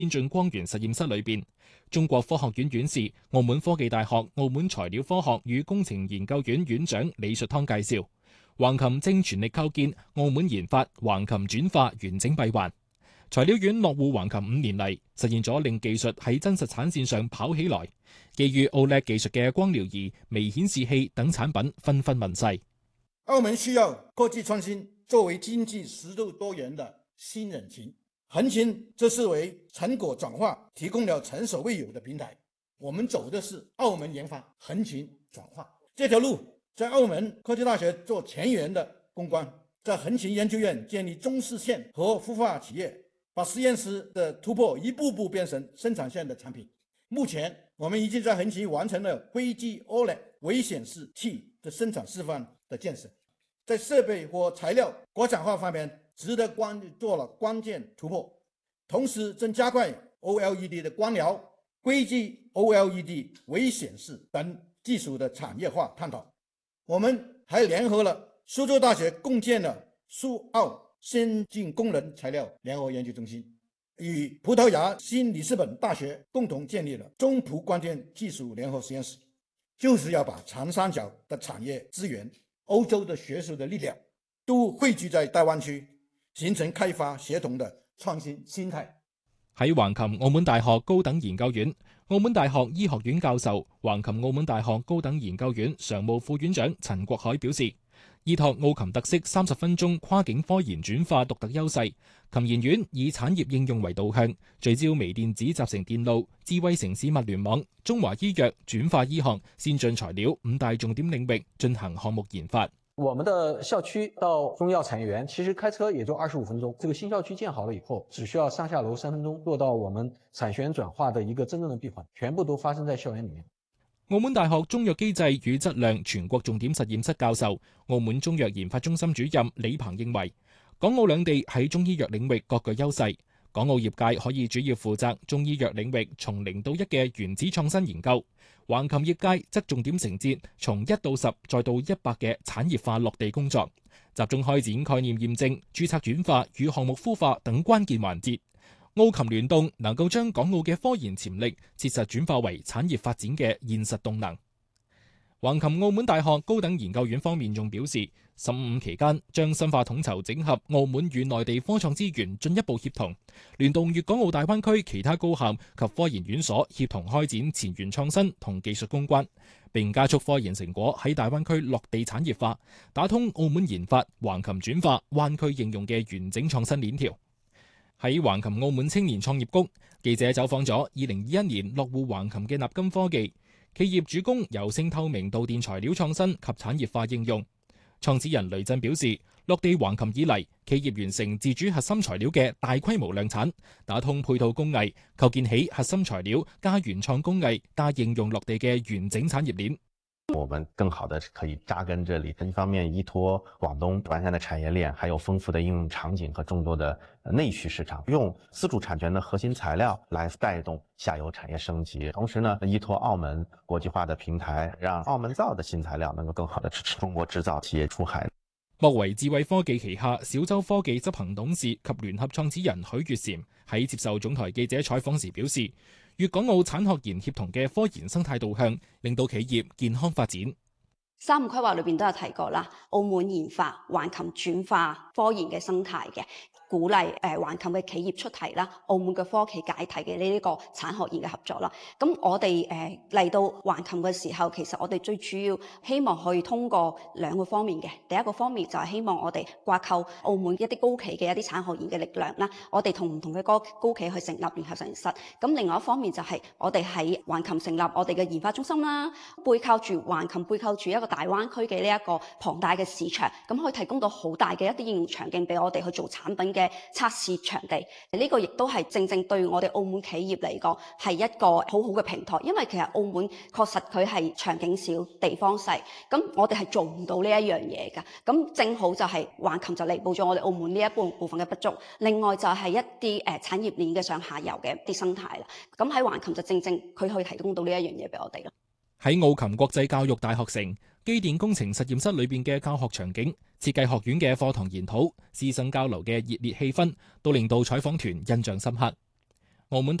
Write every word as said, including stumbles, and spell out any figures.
先進光源實驗室裏邊。中國科學院院士、澳門科技大學澳門材料科學與工程研究院院長李術湯介紹，橫琴正全力構建澳門研發橫琴轉化完整閉環。材料院落戶橫琴五年嚟，實現咗令技術喺真實產線上跑起來。基於 O L E D 技術嘅光療儀、微顯示器等產品紛紛問世。 澳門需要科技創新作為經濟適度多元的新引擎，橫琴則是為成果轉化提供了前所未有的平台。我們走的是澳門研發橫琴轉化這條路，在澳門科技大學做前沿的攻關，在橫琴研究院建立中試線和孵化企業，把實驗室的突破一步步變成生產線的產品。目前我們已經在橫琴完成了硅基 O L E D 微顯示器的生產示範的建設，在設備和材料國產化方面值得關做了關鍵突破，同時正加快 O L E D 的光療、硅基 O L E D 微顯示等技術的產業化探討。我們還聯合了蘇州大學共建了蘇澳先進功能材料聯合研究中心，與葡萄牙新里斯本大學共同建立了中葡關鍵技術聯合實驗室，就是要把長三角的產業資源、歐洲的學術的力量都匯聚在大灣區，形成開發協同的創新心態。 喺橫琴澳門大學高等研究院、澳門大學醫學院教授、橫琴澳門大學高等研究院常務副院長陳國海表示，依託澳琴特色三十分鐘跨境科研轉化獨特優勢，琴研院以產業應用為導向，聚焦微電子集成電路、智慧城市物聯網、中華醫藥、轉化醫學、先進材料五大重點領域進行項目研發。 我們的校區到中藥產業園其實開車也就二十五分鐘，這個新校區建好了以後，只需要上下樓三分鐘，做到我們產學研轉化的一個真正的閉環，全部都發生在校園裡面。 澳門大學中藥機制與質量全國重點實驗室教授、澳門中藥研發中心主任李鵬認為，港澳兩地喺中醫藥領域各具優勢，港澳業界可以主要負責中醫藥領域從零到一嘅原子創新研究，橫琴業界則重點承接從一到十再到一百嘅產業化落地工作，集中開展概念驗證、註冊轉化與項目孵化等關鍵環節。澳琴聯動能夠將港澳嘅科研潛力切實轉化為產業發展嘅現實動能。橫琴澳門大學高等研究院方面仲表示，十五期間將深化統籌整合澳門與內地科創資源，進一步協同聯動粵港澳大灣區其他高校及科研院所，協同開展前沿創新同技術攻關，並加速科研成果喺大灣區落地產業化，打通澳門研發、橫琴轉化、灣區應用嘅完整創新鏈條。喺橫琴澳門青年創業谷，記者走訪咗二零二一年落戶橫琴嘅納金科技企業，主攻柔性透明導電材料創新及產業化應用。創始人雷震表示，落地橫琴以嚟，企業完成自主核心材料嘅大規模量產，打通配套工藝，構建起核心材料加原創工藝加應用落地嘅完整產業鏈。 我們更好的可以扎根這裡，一方面依託廣東完善的產業鏈，還有豐富的應用場景和眾多的內需市場，用自主產權的核心材料來帶動下游產業升級。同時呢，依託澳門國際化的平台，讓澳門造的新材料能夠更好的支持中國製造企業出海。 莫為智慧科技旗下小洲科技執行董事及聯合創始人許月嬋喺接受總台記者採訪時表示，粵港澳產學研協同嘅科研生態導向，令到企業健康發展。 三五規劃裏邊都有提過啦，澳門研發橫琴轉化科研嘅生態嘅。鼓勵誒橫琴嘅企業出題啦，澳門嘅科企解題嘅呢一個產學研嘅合作啦。咁我哋誒嚟到橫琴嘅時候，其實我哋最主要希望可以通過兩個方面嘅。第一個方面就係希望我哋掛扣澳門一啲高企嘅一啲產學研嘅力量啦，我哋同唔同嘅高高企去成立聯合實驗室。咁另外一方面就係我哋喺橫琴成立我哋嘅研發中心啦，背靠住橫琴背靠住一個大灣區嘅呢一個龐大嘅市場，咁可以提供到好大嘅一啲應用場景俾我哋去做產品嘅測試場地。呢個亦都係正正對我哋澳門企業嚟講係一個好好嘅平台，因為其實澳門確實佢係場景小、地方細，咁我哋係做唔到呢一樣嘢㗎。咁正好就係橫琴就彌補咗我哋澳門呢一部部分嘅不足。另外就係一啲誒產業鏈嘅上下游嘅一啲生態啦。咁喺橫琴就正正佢可以提供到呢一樣嘢俾我哋咯。 喺澳琴國際教育大學城機電工程實驗室裏邊嘅教學場景、設計學院嘅課堂研討、師生交流嘅熱烈氣氛，都令到採訪團印象深刻。 澳門